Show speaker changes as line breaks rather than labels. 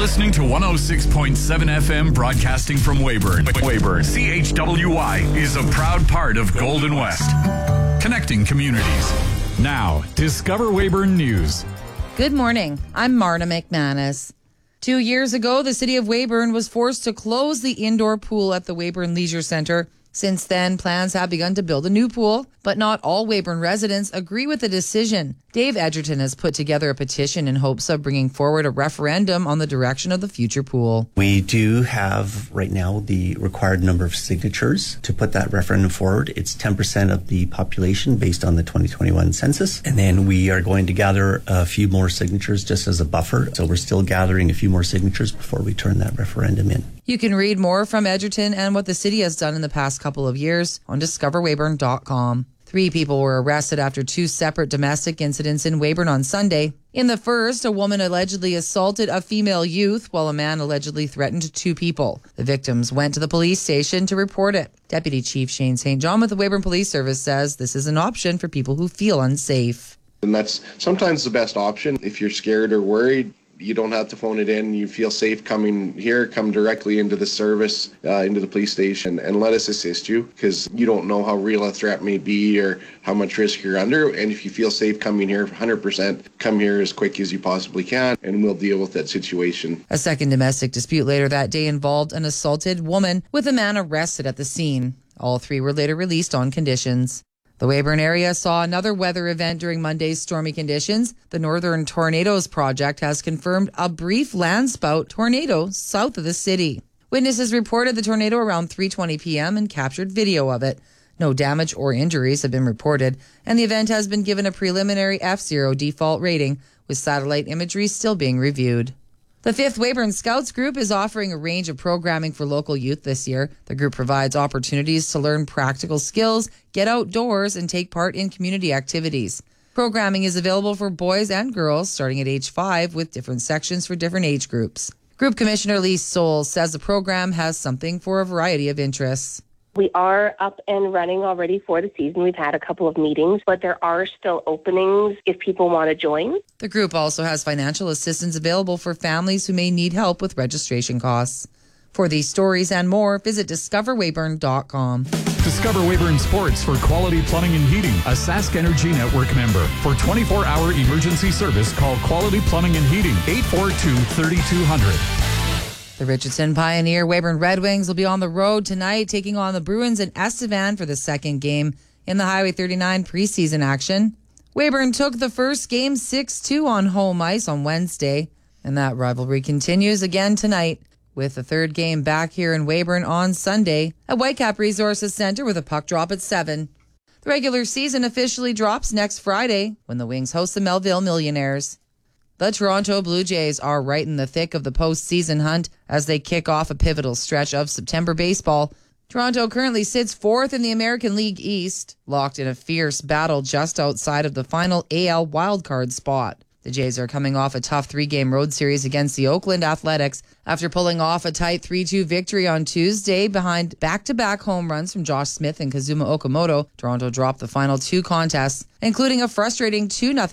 listening to 106.7 FM broadcasting from Weyburn. Weyburn, CHWY is a proud part of Golden West. Connecting communities. Now, Discover Weyburn News.
Good morning. I'm Marna McManus. 2 years ago, the city of Weyburn was forced to close the indoor pool at the Weyburn Leisure Centre. Since then, plans have begun to build a new pool, but not all Weyburn residents agree with the decision. Dave Edgerton has put together a petition in hopes of bringing forward a referendum on the direction of the future pool.
We do have right now the required number of signatures to put that referendum forward. It's 10% of the population based on the 2021 census. And then we are going to gather a few more signatures just as a buffer. So we're still gathering a few more signatures before we turn that referendum in.
You can read more from Edgerton and what the city has done in the past couple of years on discoverweyburn.com. 3 people were arrested after 2 separate domestic incidents in Weyburn on Sunday. In the first, a woman allegedly assaulted a female youth while a man allegedly threatened 2 people. The victims went to the police station to report it. Deputy Chief Shane St. John with the Weyburn Police Service says this is an option for people who feel unsafe.
And that's sometimes the best option. If you're scared or worried, you don't have to phone it in. You feel safe coming here, come directly into the service, into the police station, and let us assist you, because you don't know how real a threat may be or how much risk you're under. And if you feel safe coming here, 100% come here as quick as you possibly can, and we'll deal with that situation.
A second domestic dispute later that day involved an assaulted woman with a man arrested at the scene. All 3 were later released on conditions. The Weyburn area saw another weather event during Monday's stormy conditions. The Northern Tornadoes Project has confirmed a brief landspout tornado south of the city. Witnesses reported the tornado around 3:20 p.m. and captured video of it. No damage or injuries have been reported, and the event has been given a preliminary F0 default rating, with satellite imagery still being reviewed. The 5th Weyburn Scouts Group is offering a range of programming for local youth this year. The group provides opportunities to learn practical skills, get outdoors, and take part in community activities. Programming is available for boys and girls starting at age 5 with different sections for different age groups. Group Commissioner Lee Soul says the program has something for a variety of interests.
We are up and running already for the season. We've had a couple of meetings, but there are still openings if people want to join.
The group also has financial assistance available for families who may need help with registration costs. For these stories and more, visit discoverweyburn.com.
Discover Weyburn Sports for Quality Plumbing and Heating, a Sask Energy Network member. For 24-hour emergency service, call Quality Plumbing and Heating, 842-3200.
The Richardson Pioneer Weyburn Red Wings will be on the road tonight, taking on the Bruins in Estevan for the second game in the Highway 39 preseason action. Weyburn took the first game 6-2 on home ice on Wednesday, and that rivalry continues again tonight, with the third game back here in Weyburn on Sunday at Whitecap Resources Centre with a puck drop at 7. The regular season officially drops next Friday when the Wings host the Melville Millionaires. The Toronto Blue Jays are right in the thick of the postseason hunt as they kick off a pivotal stretch of September baseball. Toronto currently sits 4th in the American League East, locked in a fierce battle just outside of the final AL wildcard spot. The Jays are coming off a tough 3-game road series against the Oakland Athletics after pulling off a tight 3-2 victory on Tuesday behind back-to-back home runs from Josh Smith and Kazuma Okamoto. Toronto dropped the final 2 contests, including a frustrating 2-0